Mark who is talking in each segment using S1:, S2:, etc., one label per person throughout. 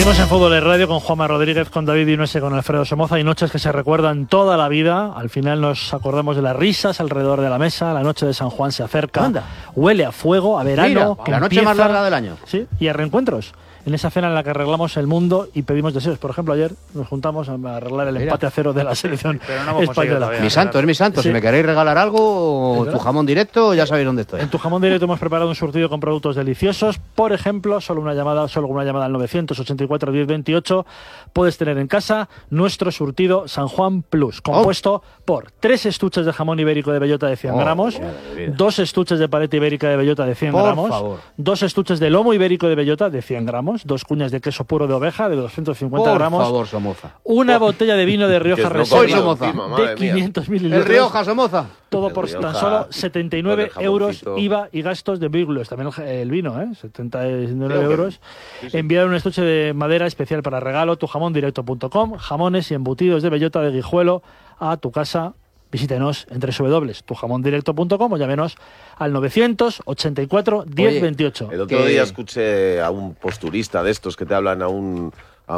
S1: Seguimos en Fútbol de Radio con Juanma Rodríguez, con David Vinuese, con Alfredo Somoza. Hay noches que se recuerdan toda la vida. Al final nos acordamos de las risas alrededor de la mesa. La noche de San Juan se acerca.
S2: Anda.
S1: Huele a fuego, a verano.
S2: Mira, la noche más larga del año.
S1: Sí, y a reencuentros. En esa cena en la que arreglamos el mundo y pedimos deseos. Por ejemplo, ayer nos juntamos a arreglar el empate a 0 de la selección española.
S2: Mi santo, es mi santo. Sí. Si me queréis regalar algo, tu jamón directo, ya sabéis dónde estoy.
S1: En tu jamón directo hemos preparado un surtido con productos deliciosos. Por ejemplo, solo con una llamada al 984 1028 puedes tener en casa nuestro surtido San Juan Plus, compuesto por 3 estuches de jamón ibérico de bellota de 100 gramos, 2 estuches de paleta ibérica de bellota de 100 gramos, 2 estuches de lomo ibérico de bellota de 100 gramos, 2 cuñas de queso puro de oveja de 250 gramos.
S2: Por favor, Somoza.
S1: Una botella de vino de Rioja Reserva de 500 mililitros.
S2: El Rioja, Somoza.
S1: Todo por tan solo 79 euros IVA y gastos de vehículos. También el vino, 79 euros. Enviar un estuche de madera especial para regalo, tujamondirecto.com, jamones y embutidos de bellota de Guijuelo a tu casa. Visítenos en www.tujamondirecto.com o llámenos al 984 1028.
S3: El otro día escuché a un posturista de estos que te hablan a un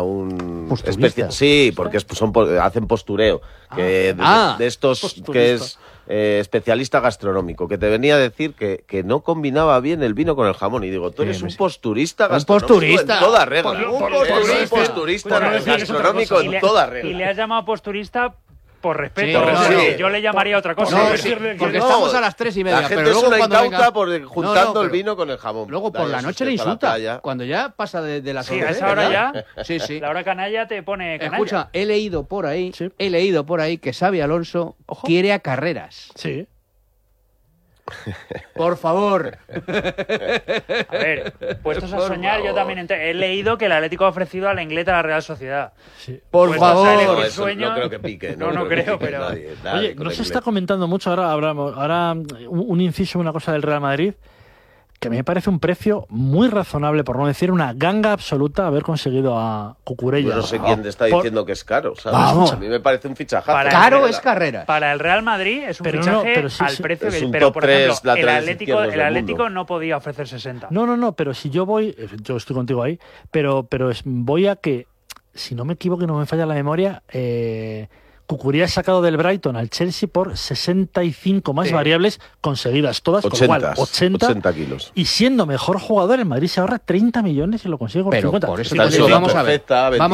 S3: sí, porque hacen postureo, de estos posturista. Que es especialista gastronómico, que te venía a decir que no combinaba bien el vino con el jamón. Y digo, tú eres un posturista gastronómico en toda regla. Un posturista gastronómico en toda regla.
S4: Y le has llamado posturista por respeto, yo le llamaría otra cosa.
S2: Porque estamos a las 3:30.
S3: La gente
S2: pero luego
S3: es una
S2: cuando
S3: incauta juntando el vino con el jamón.
S2: Luego por la noche le insulta. Cuando ya pasa de las 11.
S4: Sí, a esa hora ya.
S2: Sí.
S4: La hora canalla te pone canalla.
S2: Escucha, he leído por ahí que Xabi Alonso quiere a Carreras.
S1: Sí.
S2: Por favor.
S4: A ver, puestos a soñar, yo también he leído que el Atlético ha ofrecido a la Ingleta a la Real Sociedad.
S2: Sí. Por favor.
S3: No creo que pique.
S4: No creo, pero...
S3: Nadie
S1: Oye, no se está comentando mucho, ahora un inciso, una cosa del Real Madrid, que me parece un precio muy razonable, por no decir una ganga absoluta, haber conseguido a Cucurella.
S3: Yo no sé quién te está diciendo que es caro, ¿sabes?
S2: Vamos.
S3: A mí me parece un fichajazo.
S2: Caro es Carreras.
S4: Para el Real Madrid es un fichaje al precio que... Pero, por ejemplo, el Atlético no podía ofrecer 60.
S1: No, pero si yo voy estoy contigo ahí, pero voy a que, si no me equivoco y no me falla la memoria, Cucurella ha sacado del Brighton al Chelsea por 65 más variables conseguidas todas, 80
S3: kilos.
S1: Y siendo mejor jugador, el Madrid se ahorra 30 millones y lo consigue con 50.
S2: Por eso vamos a ver.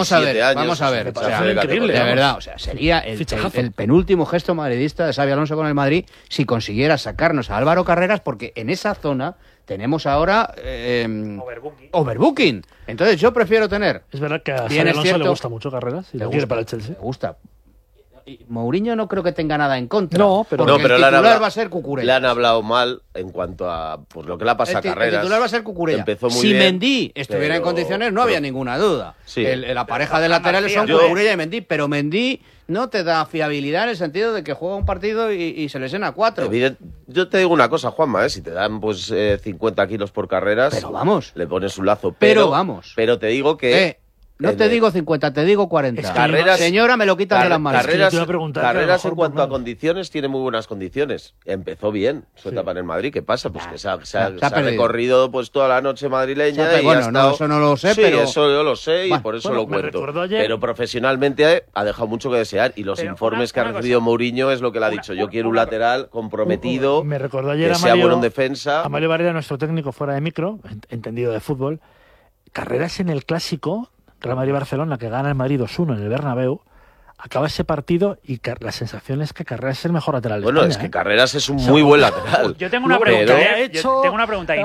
S2: O sea, increíble, de verdad, o sea, sería el penúltimo gesto madridista de Xabi Alonso con el Madrid si consiguiera sacarnos a Álvaro Carreras, porque en esa zona tenemos ahora overbooking. Entonces yo prefiero tener...
S1: Es verdad que a Xabi Alonso le gusta mucho Carreras y lo quiere para el Chelsea.
S2: Le gusta. Y Mourinho no creo que tenga nada en contra.
S1: Pero
S2: el titular va a ser Cucurella.
S3: Le han hablado mal en cuanto a lo que le ha pasado a Carreras.
S2: El titular va a ser Cucurella.
S3: Empezó muy
S2: si
S3: bien,
S2: Mendy estuviera en condiciones, no había ninguna duda.
S3: Sí.
S2: La pareja de laterales son Cucurella y Mendy, pero Mendy no te da fiabilidad en el sentido de que juega un partido y se lesiona 4.
S3: Yo te digo una cosa, Juanma, si te dan 50 kilos por Carreras,
S2: pero vamos,
S3: le pones un lazo.
S2: Pero
S3: te digo que...
S2: No te digo 50, te digo 40.
S3: Carreras,
S2: señora, me lo quitan de las manos.
S3: Carreras en cuanto a condiciones tiene muy buenas condiciones. Empezó bien su etapa en el Madrid. ¿Qué pasa? Pues que se ha recorrido toda la noche madrileña.
S2: Eso no lo sé, pero...
S3: eso yo lo sé y por eso lo cuento. Pero profesionalmente ha dejado mucho que desear. Y los informes que ha recibido Mourinho es lo que le ha dicho. Yo quiero un lateral comprometido,
S1: me recordó ayer
S3: que sea bueno en defensa.
S1: Amalio Varela, nuestro técnico fuera de micro, entendido de fútbol. Carreras en el Clásico... Real Madrid-Barcelona, que gana el Madrid 2-1 en el Bernabéu, acaba ese partido y la sensación es que Carreras es el mejor lateral de España.
S3: Es que Carreras es un muy buen lateral.
S4: Yo tengo una pregunta, tengo una pregunta y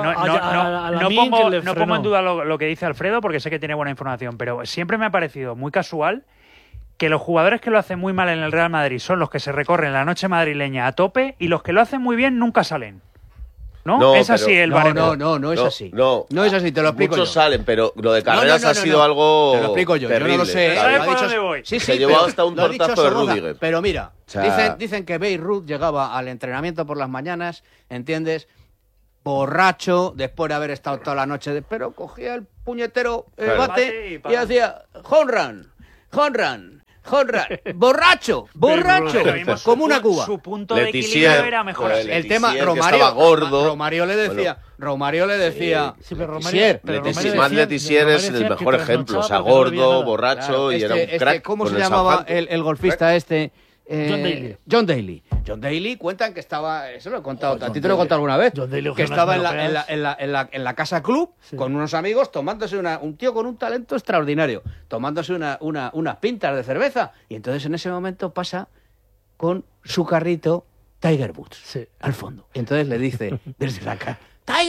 S4: no pongo en duda lo que dice Alfredo, porque sé que tiene buena información, pero siempre me ha parecido muy casual que los jugadores que lo hacen muy mal en el Real Madrid son los que se recorren la noche madrileña a tope y los que lo hacen muy bien nunca salen. ¿No? Es así el baremo.
S2: No es así. No es así, te lo explico
S3: Muchos salen, pero lo de Carreras ha sido algo
S2: te lo explico yo,
S3: terrible.
S2: Yo no lo sé.
S4: ¿Sabes por dónde voy?
S2: Sí,
S3: se llevó hasta un tortazo de Rüdiger.
S2: Pero mira, dicen que Beirut llegaba al entrenamiento por las mañanas, ¿entiendes? Borracho, después de haber estado toda la noche, pero cogía el puñetero bate y hacía home run, borracho, como una cuba.
S4: Su punto de equilibrio era mejor.
S2: El tema, Romario le decía...
S3: Sí, pero Letizier es el mejor ejemplo. O sea, gordo, borracho y era un crack.
S2: ¿Cómo se llamaba el golfista este? John Daly cuentan que estaba, eso lo he contado, a ti te lo he contado alguna vez, que estaba en la casa club con unos amigos tomándose un tío con un talento extraordinario, tomándose unas pintas de cerveza, y entonces en ese momento pasa con su carrito Tiger Woods al fondo, y entonces le dice desde la cara: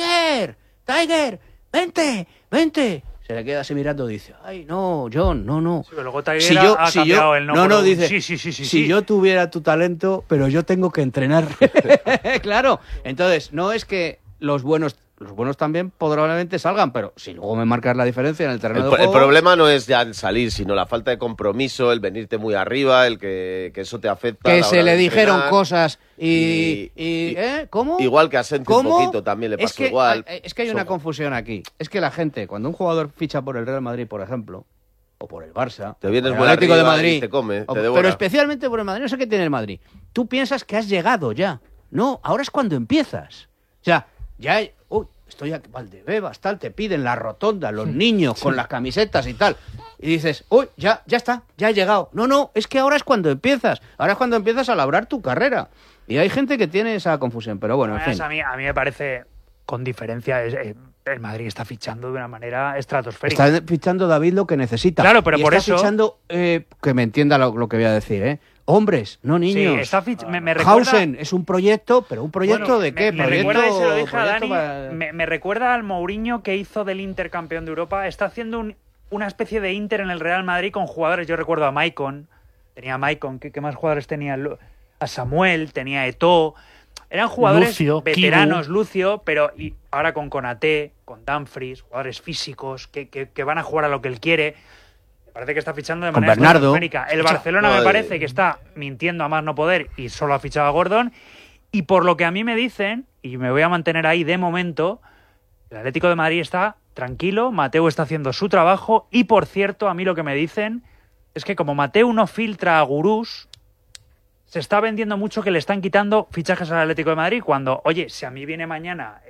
S2: Tiger, vente. Se le queda así mirando y dice: ay, no, John, no.
S4: Sí, pero luego Tiger ha cambiado el nombre.
S2: No, dice, si yo tuviera tu talento, pero yo tengo que entrenar. Claro, entonces, no es que los buenos también probablemente salgan, pero si luego me marcas la diferencia en el terreno de juego...
S3: El problema no es ya el salir, sino la falta de compromiso, el venirte muy arriba, el que eso te afecta.
S2: Que se le dijeron cosas ¿cómo?
S3: Igual que a Sensi un poquito también le pasó igual.
S2: Es que hay una confusión aquí. Es que la gente, cuando un jugador ficha por el Real Madrid, por ejemplo, o por el Barça,
S3: te vienes
S2: por el Atlético de Madrid,
S3: y te come, te
S2: pero especialmente por el Madrid, no sé qué tiene el Madrid. Tú piensas que has llegado ya. No, ahora es cuando empiezas. O sea, ya... estoy aquí, Valdebebas, tal, te piden la rotonda, los niños con las camisetas y tal. Y dices, ya está, ya he llegado. No, es que ahora es cuando empiezas. Ahora es cuando empiezas a labrar tu carrera. Y hay gente que tiene esa confusión, pero bueno, en fin.
S4: A mí me parece, con diferencia, el Madrid está fichando de una manera estratosférica.
S2: Está fichando David lo que necesita.
S4: Claro, pero por eso...
S2: está fichando, que me entienda lo que voy a decir, hombres, no niños.
S4: Sí, me recuerda...
S2: Hausen es un proyecto, pero ¿un proyecto de qué?
S4: Me recuerda, y se lo dije a Dani, me recuerda al Mourinho que hizo del Inter campeón de Europa. Está haciendo una especie de Inter en el Real Madrid con jugadores. Yo recuerdo a Maicon, ¿qué más jugadores tenía? A Samuel, tenía a Eto'o. Eran jugadores veteranos,
S1: Kibu.
S4: Lucio, pero ahora con Konaté, con Dumfries, jugadores físicos que van a jugar a lo que él quiere. Parece que está fichando de manera estratosférica. El Barcelona me parece que está mintiendo a más no poder y solo ha fichado a Gordon. Y por lo que a mí me dicen, y me voy a mantener ahí de momento, el Atlético de Madrid está tranquilo, Mateu está haciendo su trabajo y, por cierto, a mí lo que me dicen es que como Mateu no filtra a gurús, se está vendiendo mucho que le están quitando fichajes al Atlético de Madrid cuando, oye, si a mí viene mañana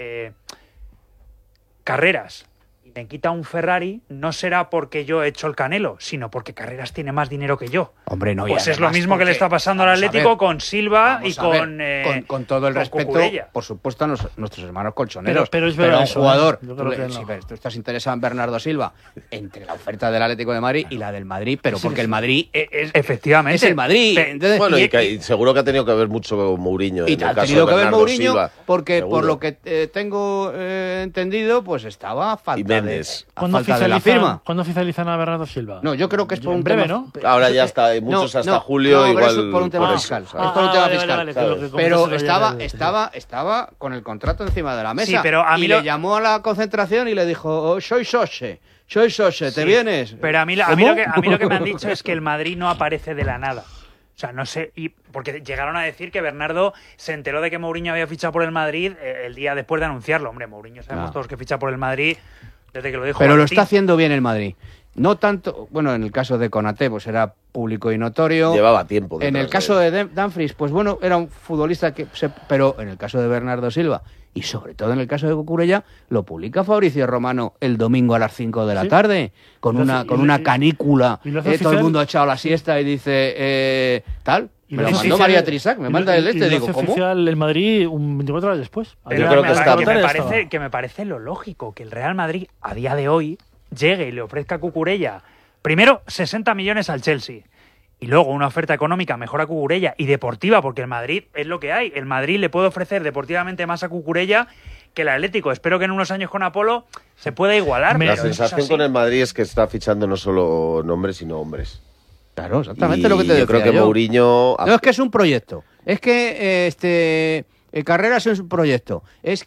S4: Carreras y me quita un Ferrari, no será porque yo he hecho el Canelo, sino porque Carreras tiene más dinero que yo.
S2: Hombre, no,
S4: pues es lo mismo que le está pasando al Atlético con Silva y
S2: con todo el respeto,
S4: Cucurella.
S2: Por supuesto, a nuestros hermanos colchoneros.
S1: Pero es verdad,
S2: un jugador,
S1: no.
S2: tú estás interesado en Bernardo Silva, entre la oferta del Atlético de Madrid y la del Madrid, pero porque el Madrid
S4: efectivamente
S2: es el Madrid.
S3: Entonces, bueno, y seguro que ha tenido que ver mucho Mourinho.
S2: Y ha tenido que ver Mourinho porque, por lo que tengo entendido, pues estaba a falta de la firma.
S1: ¿Cuándo oficializan a Bernardo Silva?
S2: No, yo creo que es por un
S1: breve,
S2: tema,
S1: ¿no?
S3: Ahora ya está, hay muchos hasta julio, igual.
S2: Es por un tema fiscal. Es por un tema fiscal.
S1: Vale,
S2: pero estaba con el contrato encima de la mesa.
S4: Sí, pero a mí
S2: le llamó a la concentración y le dijo: soy Soche, ¿te vienes?
S4: Pero a mí lo que me han dicho es que el Madrid no aparece de la nada. O sea, no sé, porque llegaron a decir que Bernardo se enteró de que Mourinho había fichado por el Madrid el día después de anunciarlo. Hombre, Mourinho sabemos todos que ficha por el Madrid desde que lo dijo.
S2: Pero lo está haciendo bien el Madrid. No tanto, bueno, en el caso de Konaté, pues era público y notorio.
S3: Llevaba tiempo.
S2: En el caso de Dumfries, pues bueno, era un futbolista pero en el caso de Bernardo Silva, y sobre todo en el caso de Cucurella, lo publica Fabricio Romano el domingo a las 5 de la tarde, con una canícula. Todo el mundo ha echado la siesta y dice, tal. Me lo mandó María Trisac, me manda el digo, ¿cómo?
S1: Oficial el Madrid 24 horas después.
S3: Yo creo
S4: que me parece lo lógico que el Real Madrid, a día de hoy, llegue y le ofrezca a Cucurella, primero 60 millones al Chelsea, y luego una oferta económica mejor a Cucurella y deportiva, porque el Madrid es lo que hay. El Madrid le puede ofrecer deportivamente más a Cucurella que el Atlético. Espero que en unos años con Apolo se pueda igualar.
S3: La sensación con el Madrid es que está fichando no solo nombres, sino hombres.
S2: Claro, exactamente lo que te decía.
S3: Yo creo que Mourinho...
S2: No, es que es un proyecto. Es que Carreras es un proyecto. Es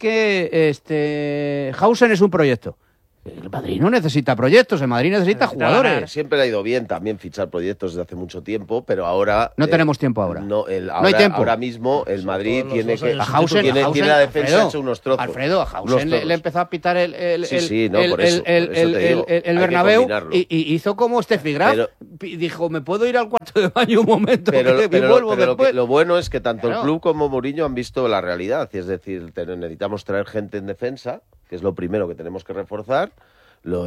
S2: que Hausen es un proyecto. El Madrid no necesita proyectos, el Madrid necesita jugadores.
S3: Ganar. Siempre le ha ido bien también fichar proyectos desde hace mucho tiempo, pero ahora...
S2: No tenemos tiempo ahora.
S3: No hay tiempo. Ahora mismo el Madrid tiene que...
S2: A Hausen,
S3: tiene la defensa hecho unos trozos.
S2: Alfredo, a Hausen le empezó a pitar el
S3: Bernabéu
S2: y hizo como Steffi Graf, dijo, ¿me puedo ir al cuarto de baño un momento?
S3: Lo bueno es que tanto el club como Mourinho han visto la realidad. Es decir, necesitamos traer gente en defensa, que es lo primero que tenemos que reforzar. Yo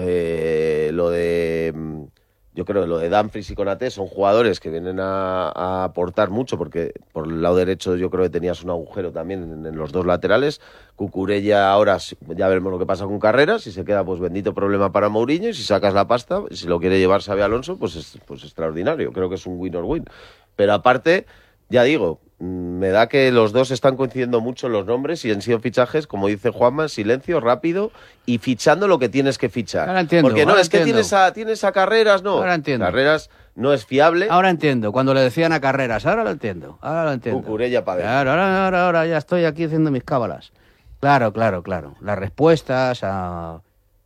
S3: creo que lo de Dumfries y Konaté son jugadores que vienen a aportar mucho, porque por el lado derecho yo creo que tenías un agujero también en los dos laterales. Cucurella ahora ya veremos lo que pasa con Carreras, si se queda pues bendito problema para Mourinho, y si sacas la pasta, y si lo quiere llevar Xabi Alonso, pues extraordinario, creo que es un win or win. Pero aparte, ya digo, me da que los dos están coincidiendo mucho en los nombres y han sido fichajes, como dice Juanma, en silencio, rápido y fichando lo que tienes que fichar.
S2: Ahora entiendo.
S3: Porque no, es que tienes a Carreras, no.
S2: Ahora entiendo.
S3: Carreras no es fiable.
S2: Ahora entiendo, cuando le decían a Carreras, ahora lo entiendo.
S3: Cucurella para
S2: adentro. Claro, ahora ya estoy aquí haciendo mis cábalas. Claro. Las respuestas a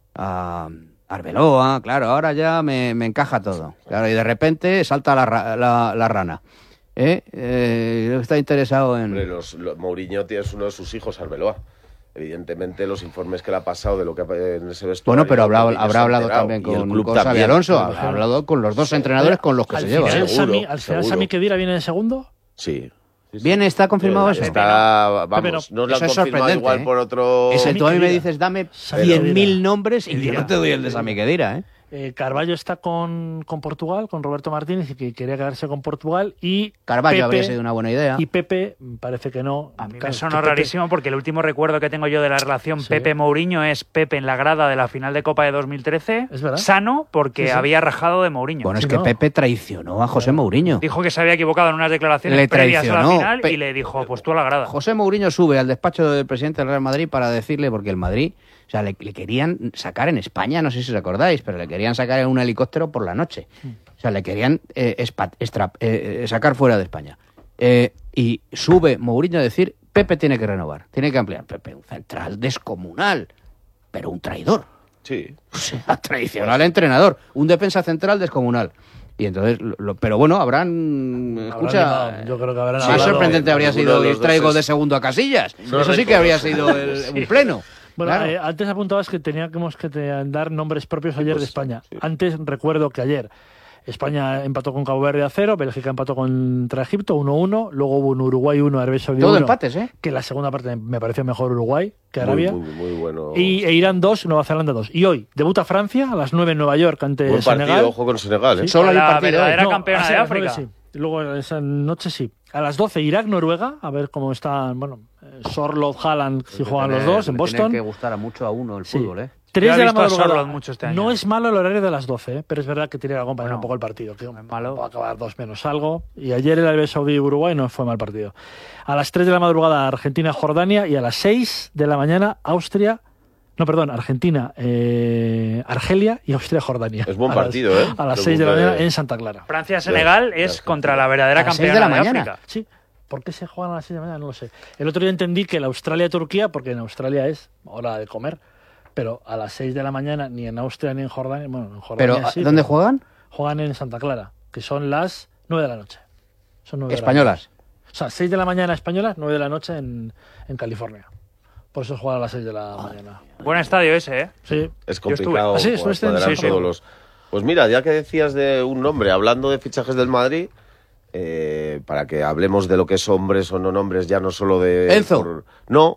S2: Arbeloa, claro, ahora ya me encaja todo. Claro, y de repente salta la rana. Está interesado en...
S3: Hombre, Mourinho tiene uno de sus hijos, Arbeloa. Evidentemente, los informes que le ha pasado de lo que en ese vestuario...
S2: Bueno, pero habrá hablado también con Xabi Alonso, ha hablado con los dos entrenadores con los que se lleva.
S1: ¿Al final Sami Khedira viene de segundo?
S3: Sí.
S2: ¿Viene? ¿Está confirmado eso?
S3: Vamos, no lo han confirmado igual por otro...
S2: Tú a mí me dices, dame 100.000 nombres y yo no te doy el de Sami Khedira,
S1: Carballo está con Portugal, con Roberto Martínez, y que quería quedarse con Portugal, y
S2: Carballo habría sido una buena idea.
S1: Y Pepe parece que no.
S4: A mí me sonó rarísimo, porque el último recuerdo que tengo yo de la relación Pepe-Mourinho es Pepe en la grada de la final de Copa de 2013, sano, porque había rajado de Mourinho.
S2: Bueno, es que Pepe traicionó a José Mourinho.
S4: Dijo que se había equivocado en unas declaraciones previas a la final y le dijo, pues tú a la grada.
S2: José Mourinho sube al despacho del presidente del Real Madrid para decirle, porque el Madrid... O sea, le querían sacar en España, no sé si os acordáis, pero le querían sacar en un helicóptero por la noche. O sea, le querían sacar fuera de España. Y sube Mourinho a decir, Pepe tiene que renovar, tiene que ampliar. Pepe, un central descomunal, pero un traidor.
S3: Sí.
S2: O sea, tradicional entrenador, un defensa central descomunal. Y entonces, pero bueno, escucha,
S1: yo creo que habrán
S2: más sorprendente habría sido el traigo de segundo a Casillas. Eso sí que habría sido un pleno.
S1: Bueno, claro. Antes apuntabas que teníamos que dar nombres propios ayer de España. Sí. Antes recuerdo que ayer España empató con Cabo Verde 0, Bélgica empató contra Egipto 1-1, luego hubo un Uruguay 1, Arabia Saudí 1.
S2: Todo empates,
S1: que la segunda parte me pareció mejor Uruguay que Arabia.
S3: Muy bueno.
S1: E Irán 2, Nueva Zelanda 2. Y hoy debuta Francia a las 9 en Nueva York ante
S3: Buen
S1: Senegal.
S3: Partido, ojo con Senegal,
S4: Sí, solo la verdadera campeona de África.
S1: 9, sí. Luego esa noche sí. A las 12 Irak-Noruega, a ver cómo están, Sorloth, Haaland, si juegan los dos en Boston.
S2: Tiene que gustar mucho a uno el fútbol,
S1: 3 de la madrugada.
S4: Mucho este año.
S1: No es malo el horario de las 12, pero es verdad que tiene que acompañar un poco el partido. Que
S4: no es malo.
S1: Va a acabar 2 menos algo. Y ayer el Arabia Saudí Uruguay no fue mal partido. A las 3 de la madrugada Argentina-Jordania, y a las 6 de la mañana Argentina, Argelia y Austria-Jordania.
S3: Es buen partido,
S1: A las 6 de la mañana en Santa Clara.
S4: Francia-Senegal es contra la verdadera campeona de África.
S1: Sí. ¿Por qué se juegan a las 6 de la mañana? No lo sé. El otro día entendí que la Australia-Turquía, porque en Australia es hora de comer, pero a las 6 de la mañana ni en Austria ni en Jordania. Bueno, en Jordania
S2: ¿Pero
S1: sí,
S2: dónde juegan?
S1: Juegan en Santa Clara, que son las 9 de la noche. Son 9
S2: ¿Españolas?
S1: O sea, 6 de la mañana españolas, 9 de la noche en California. Por eso juegan a las 6 de la mañana.
S4: Buen estadio ese, ¿eh?
S1: Sí.
S3: Es complicado.
S1: Sí,
S3: todos los... Pues mira, ya que decías de un nombre, hablando de fichajes del Madrid, para que hablemos de lo que es hombres o no nombres, ya no solo de...
S2: Enzo.
S3: uno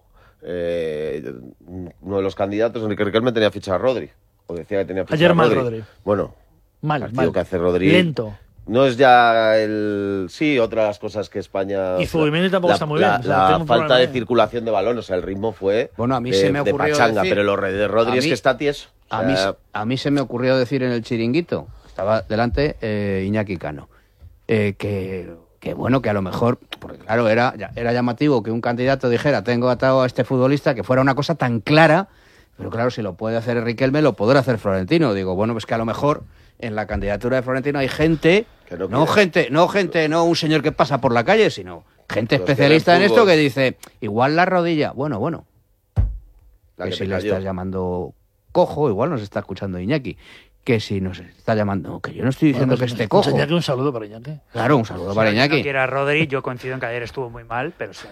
S3: de los candidatos, Enrique Riquelme, tenía fichado a Rodri. O decía que tenía fichado
S1: ayer
S3: a
S1: mal
S3: Rodri.
S1: Rodri.
S3: Bueno,
S1: mal.
S3: Que hace Rodri.
S1: Lento.
S3: No es ya otra de las cosas que España...
S1: Y Zubimendi tampoco está muy bien.
S3: La falta de circulación de balón, o sea, el ritmo fue
S2: a mí se me ocurrió
S3: pachanga,
S2: decir,
S3: pero lo de Rodri es que está tieso.
S2: A mí se me ocurrió decir en el chiringuito, estaba delante Iñaki Cano, que bueno, que a lo mejor, porque claro, era llamativo que un candidato dijera, tengo atado a este futbolista, que fuera una cosa tan clara, pero claro, si lo puede hacer Riquelme, lo podrá hacer Florentino. Digo, bueno, pues que a lo mejor en la candidatura de Florentino hay gente, no un señor que pasa por la calle, sino gente especialista en esto que dice, igual la rodilla, bueno, que si le estás llamando cojo, igual nos está escuchando Iñaki, que si nos está llamando, que yo no estoy diciendo que esté cojo.
S1: Iñaki, un saludo para Iñaki.
S2: Claro, un saludo para Iñaki.
S4: Si no quiere a Rodri, yo coincido en que ayer estuvo muy mal, pero si no quiere a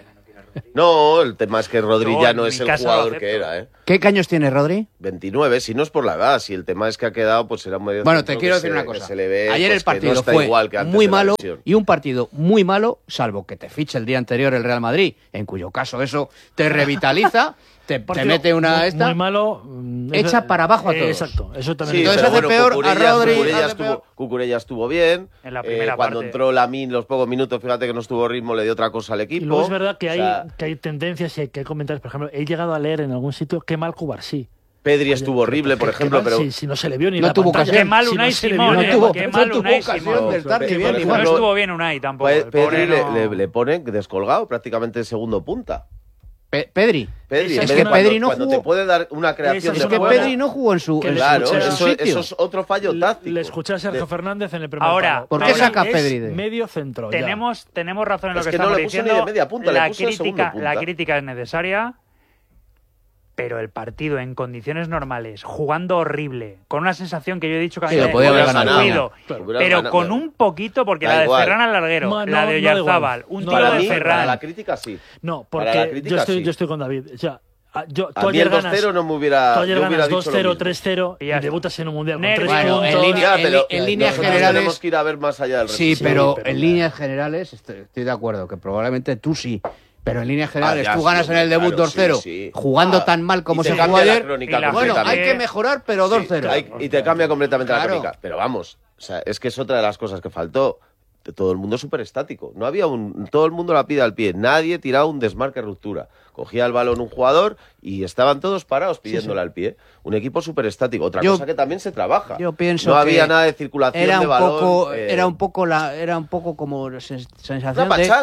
S3: No, el tema es que Rodri ya no es el jugador que era, ¿eh?
S2: ¿Qué años tiene Rodri?
S3: 29, si no es por la edad, si el tema es que ha quedado, pues era un medio.
S2: Bueno, te quiero decir una cosa. Ayer el partido
S3: no
S2: fue
S3: igual que antes
S2: muy malo y un partido muy malo, salvo que te fiche el día anterior el Real Madrid, en cuyo caso eso te revitaliza. Te mete una
S1: muy malo,
S2: echa para abajo a todos.
S1: Exacto, eso también.
S3: Sí,
S2: entonces hace peor a Rodri.
S3: Cucurella estuvo bien.
S4: En la primera
S3: cuando
S4: parte.
S3: entró Lamine, los pocos minutos, fíjate que no estuvo ritmo, le dio otra cosa al equipo.
S1: Y luego es verdad que hay tendencias y que hay comentarios. Por ejemplo, he llegado a leer en algún sitio qué mal Cubarsí.
S3: Pedri estuvo horrible, por ejemplo, pero
S1: si no se le vio ni
S2: no
S1: la
S2: tuvo
S1: pantalla.
S2: ocasión.
S4: Qué mal Unai Simón,
S2: qué mal Unai Simón.
S4: No estuvo bien Unai tampoco.
S3: Pedri le ponen descolgado prácticamente de segundo punta.
S2: Pedri.
S3: Es que Pedri no jugó. Cuando te puede dar una creación de juego.
S2: Pedri no jugó en su
S3: Claro,
S2: eso
S3: es otro fallo táctico.
S1: Le escuché a Sergio Fernández en el primer
S4: Ahora,
S2: ¿por qué saca Pedri de
S1: medio centro?
S4: Tenemos razón en lo
S3: es
S4: que
S3: que
S4: estamos
S3: no le puso
S4: diciendo.
S3: ni de media punta, le puso de segundo punta.
S4: La crítica es necesaria. Pero el partido en condiciones normales, jugando horrible, con una sensación que yo he dicho que
S2: sí, lo podía haber ganado.
S4: Pero con un poquito, porque la de Ferran al larguero, la de Oyarzábal, un tiro de Ferran.
S3: Para la crítica sí.
S1: No, porque yo estoy con David. O sea, tú
S3: ayer ganas 2-0 no me hubiera.
S1: Tú ayer
S3: yo
S1: ganas
S3: dicho
S1: 2-0, 3-0 y debutas en un mundial con 3
S2: bueno,
S1: puntos.
S2: En líneas generales
S3: tenemos que ir a ver más allá del resto.
S2: Sí, pero en líneas generales estoy de acuerdo que probablemente tú sí. Pero en líneas generales, tú ganas en el debut 2-0, jugando tan mal como se jugó ayer. Bueno, hay que mejorar, pero 2-0.
S3: Y te cambia completamente la crónica. Pero vamos, o sea, es que es otra de las cosas que faltó. Todo el mundo súper estático. No había todo el mundo la pide al pie. Nadie tiraba un desmarque ruptura. Cogía el balón un jugador y estaban todos parados pidiéndole al pie. Un equipo súper estático. Otra cosa que también se trabaja.
S2: Yo pienso
S3: no había nada de circulación de balón.
S2: Era un poco como sensación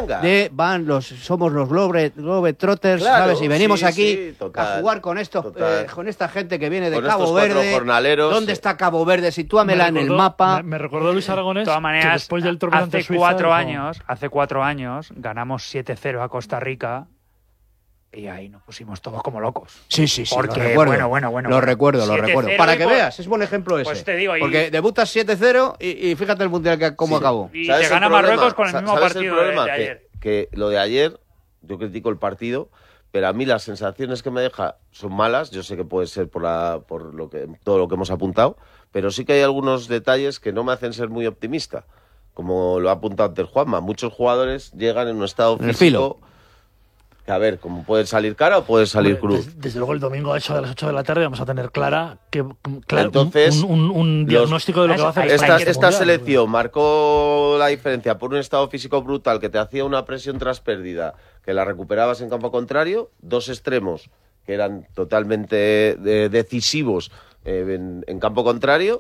S2: somos los Globetrotters,
S3: claro,
S2: ¿sabes? Y venimos aquí a jugar con con esta gente que viene de Cabo Verde. ¿Dónde está Cabo Verde? Sitúamela en el mapa.
S1: Me recordó Luis Aragonés.
S4: De todas maneras,
S1: después del torneo ante Suiza,
S4: hace 4 años ganamos 7-0 a Costa Rica. Y ahí nos pusimos todos como locos.
S2: Sí.
S4: Porque,
S2: lo recuerdo.
S4: Bueno.
S2: Lo recuerdo. Para que veas, es buen ejemplo ese.
S4: Pues te digo,
S2: porque debutas 7-0 y fíjate el mundial cómo acabó.
S4: Y te gana Marruecos con el mismo partido
S3: el
S4: de ayer.
S3: Que lo de ayer, yo critico el partido, pero a mí las sensaciones que me deja son malas. Yo sé que puede ser por todo lo que hemos apuntado, pero sí que hay algunos detalles que no me hacen ser muy optimista. Como lo ha apuntado antes Juanma, muchos jugadores llegan en un estado físico. Que a ver, como puede salir cara o puede salir cruz.
S1: Desde luego el domingo a eso de las 8 de la tarde vamos a tener
S3: entonces,
S1: un diagnóstico de lo que va a hacer
S3: esta selección marcó la diferencia por un estado físico brutal que te hacía una presión tras pérdida, que la recuperabas en campo contrario, 2 extremos que eran totalmente decisivos en campo contrario.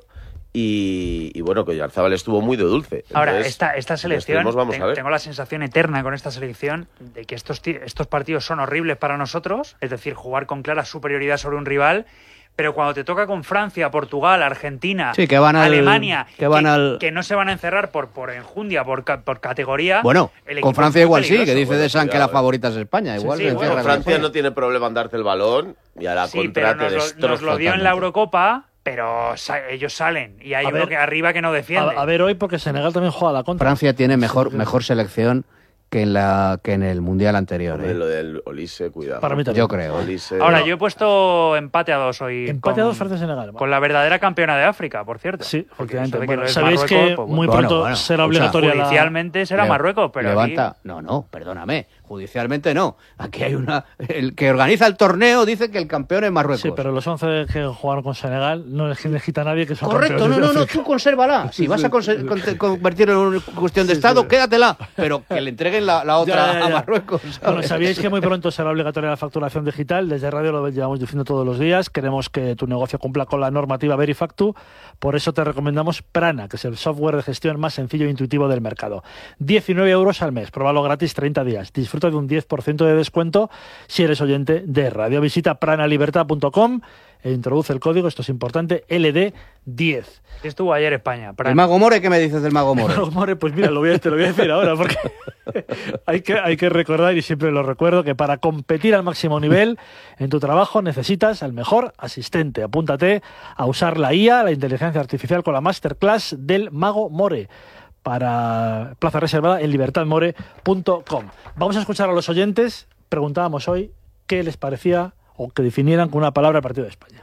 S3: Y bueno, que Oyarzábal estuvo muy de dulce.
S4: Ahora, esta selección, tengo la sensación eterna con esta selección de que estos partidos son horribles para nosotros, es decir, jugar con clara superioridad sobre un rival, pero cuando te toca con Francia, Portugal, Argentina, Alemania, que no se van a encerrar por enjundia, por categoría...
S2: Bueno, con Francia igual sí, que dice Deschamps que la favorita es España. Igual
S3: Francia no tiene problema en darte el balón y a la contra te destroza.
S4: Nos lo dio en la Eurocopa... Pero ellos salen y hay uno que arriba que no defiende.
S1: A ver hoy, porque Senegal también juega a la contra.
S2: Francia tiene mejor selección que en el Mundial anterior.
S3: Lo del Olise, cuidado.
S1: Para mí también.
S2: Yo creo.
S3: Olise,
S4: ahora, yo he puesto empate a 2 hoy.
S1: Empate a 2 Francia-Senegal.
S4: Con la verdadera campeona de África, por cierto.
S1: Sí, efectivamente.
S4: Sabéis
S1: que muy pronto será obligatoria
S4: judicialmente será Marruecos, pero
S2: levanta. Aquí... No, perdóname. Judicialmente no. Aquí hay el que organiza el torneo dice que el campeón es Marruecos.
S1: Sí, pero los 11 que jugaron con Senegal no les quita a nadie que son
S2: correcto, no, tú consérvala. Si vas a convertirlo en una cuestión de Estado, quédatela. Pero que le entreguen la otra a Marruecos.
S1: Bueno, sabíais que muy pronto será obligatoria la facturación digital. Desde Radio lo llevamos diciendo todos los días. Queremos que tu negocio cumpla con la normativa Verifactu. Por eso te recomendamos Prana, que es el software de gestión más sencillo e intuitivo del mercado. 19 euros al mes. Pruébalo gratis 30 días. Disfruta de un 10% de descuento si eres oyente de radio. Visita pranalibertad.com e introduce el código, esto es importante, LD10.
S4: Estuvo ayer España.
S2: ¿El Mago More? ¿Qué me dices del Mago More?
S1: El Mago More, pues mira, te lo voy a decir ahora, porque hay que recordar, y siempre lo recuerdo, que para competir al máximo nivel en tu trabajo necesitas al mejor asistente. Apúntate a usar la IA, la inteligencia artificial, con la masterclass del Mago More. Para plaza reservada en libertadmore.com. Vamos a escuchar a los oyentes preguntábamos hoy qué les parecía o que definieran con una palabra el partido de España.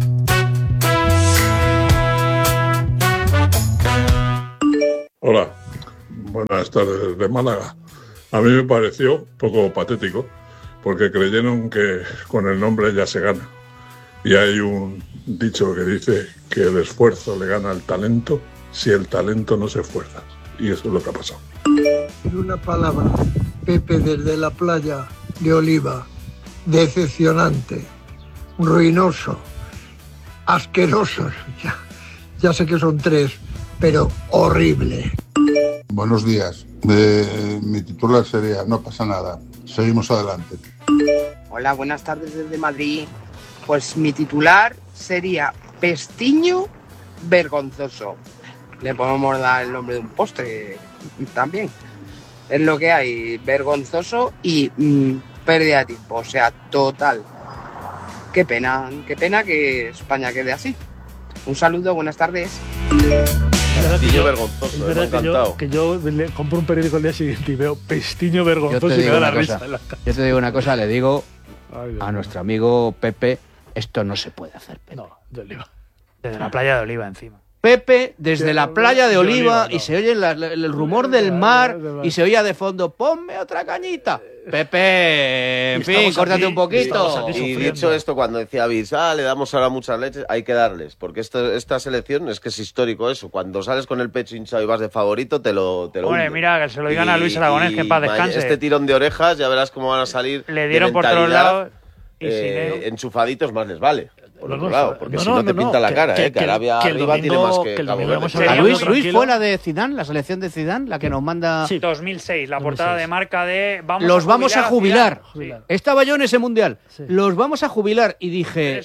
S5: Hola, buenas tardes de Málaga. A mí me pareció un poco patético porque creyeron que con el nombre ya se gana. Y hay un dicho que dice que el esfuerzo le gana al talento si el talento no se esfuerza. Y eso es lo que ha pasado.
S6: En una palabra, Pepe desde la playa de Oliva, decepcionante, ruinoso, asqueroso. Ya sé que son 3, pero horrible.
S7: Buenos días. Mi titular sería: no pasa nada, seguimos adelante.
S8: Hola, buenas tardes desde Madrid. Pues mi titular sería Pestiño vergonzoso. Le podemos dar el nombre de un postre también. Es lo que hay, vergonzoso y pérdida de tiempo, o sea, total. Qué pena que España quede así. Un saludo, buenas tardes.
S3: Pestiño vergonzoso,
S1: es verdad que yo le compro un periódico el día siguiente y veo Pestiño vergonzoso y me da la risa.
S2: Yo te digo una cosa, le digo a nuestro amigo Pepe, esto no se puede hacer, Pepe.
S1: No, de Oliva.
S4: Desde la playa de Oliva encima.
S2: Pepe, desde la playa de Oliva, y se oye el rumor del mar, y se oía de fondo, ponme otra cañita. Pepe, en fin, córtate un poquito.
S3: Y dicho esto, cuando decía Bis, le damos ahora muchas leches, hay que darles, porque esta selección es que es histórico eso. Cuando sales con el pecho hinchado y vas de favorito, te lo
S4: Hombre, mira, que se lo digan a Luis Aragonés, que en paz descanse.
S3: Este tirón de orejas, ya verás cómo van a salir.
S4: Le dieron por todos lados.
S3: Enchufaditos más les vale. Por otro lado, porque si no te pinta la cara, que Arabia arriba tiene más que Cabo Verde.
S2: Luis fue la de Zidane, la selección de Zidane, la que nos manda...
S4: Sí. 2006, la portada de marca de...
S2: Los vamos a jubilar. Estaba yo en ese mundial. Sí. Los vamos a jubilar. Y dije,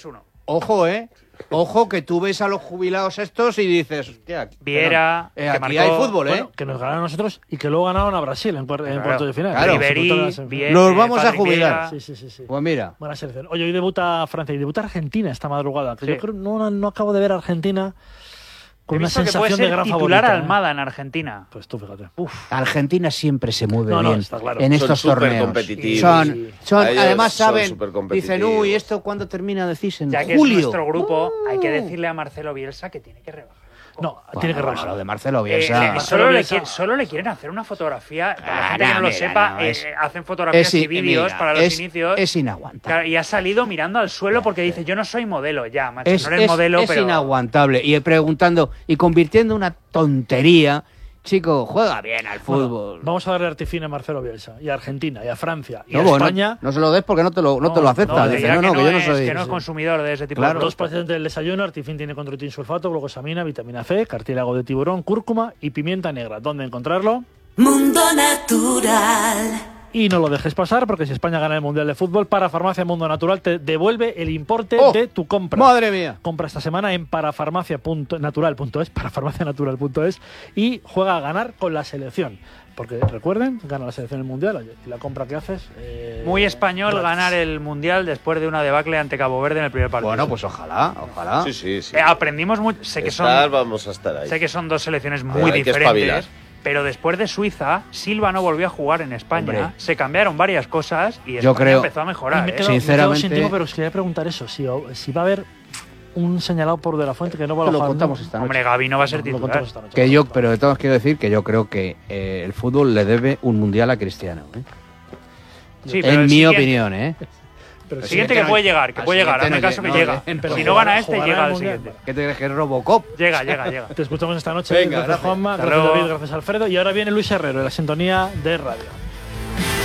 S2: ojo, que tú ves a los jubilados estos y dices, hostia,
S4: Viera,
S2: aquí hay fútbol,
S1: bueno, que nos ganaron a nosotros y que luego ganaron a Brasil en cuartos de final.
S2: Claro, los vamos a jubilar.
S1: Sí.
S2: Pues mira.
S1: Buena selección. Oye, hoy debuta Francia y debuta Argentina esta madrugada. Que yo creo no acabo de ver a Argentina con una sensación de gran
S4: titular
S1: favorita.
S4: Almada en Argentina.
S1: Pues tú fíjate.
S2: Argentina siempre se mueve bien
S1: está claro.
S2: en estos torneos.
S3: Competitivos.
S2: Son además saben, dicen, uy, ¿esto cuándo termina? Decís en
S4: ya que
S2: julio.
S4: Es nuestro grupo, hay que decirle a Marcelo Bielsa que tiene que rebajar.
S1: Tiene que rebajar.
S2: Lo de Marcelo Bielsa.
S4: Solo le quieren hacer una fotografía. Para la gente que no lo sepa, hacen fotografías y vídeos para los inicios.
S2: Es inaguantable.
S4: Y ha salido mirando al suelo porque dice, yo no soy modelo ya, macho. No eres modelo,
S2: pero... Es inaguantable. Y preguntando, y convirtiendo una tontería... Chico, juega bien al fútbol.
S1: Bueno, vamos a darle artifina a Marcelo Bielsa, y a Argentina, y a Francia, y a España.
S2: No se lo des porque no te lo acepta. Dice, que yo no soy...
S4: Que no es consumidor de ese tipo
S1: de
S4: productos.
S1: 2% del desayuno, artifin tiene controitin sulfato, glucosamina, vitamina C, cartílago de tiburón, cúrcuma y pimienta negra. ¿Dónde encontrarlo?
S9: Mundo Natural.
S1: Y no lo dejes pasar, porque si España gana el Mundial de Fútbol, Parafarmacia Mundo Natural te devuelve el importe de tu compra.
S2: ¡Madre mía!
S1: Compra esta semana en parafarmacianatural.es y juega a ganar con la selección. Porque recuerden, gana la selección el Mundial y la compra que haces...
S4: Muy español gratis. Ganar el Mundial después de una debacle ante Cabo Verde en el primer partido.
S2: Bueno, pues ojalá.
S3: Sí.
S4: Aprendimos mucho.
S3: Vamos a estar ahí.
S4: Sé que son dos selecciones muy diferentes. Pero después de Suiza, Silva no volvió a jugar en España. Hombre. Se cambiaron varias cosas y España empezó a mejorar.
S2: Sinceramente,
S1: me quedo pero os quería preguntar eso. Si va a haber un señalado por De La Fuente que no va a
S2: lo contamos esta noche.
S4: Hombre, Gavi no va a ser titular.
S2: Pero de todos quiero decir que yo creo que el fútbol le debe un mundial a Cristiano.
S4: Sí,
S2: en mi opinión,
S4: Pero el siguiente que puede llegar, hazme caso que llega. Si no gana llega al siguiente.
S2: ¿Qué te crees que es Robocop?
S4: Llega.
S1: Te escuchamos esta noche. Gracias Juanma, gracias David, gracias Alfredo. Y ahora viene Luis Herrero en la sintonía de radio.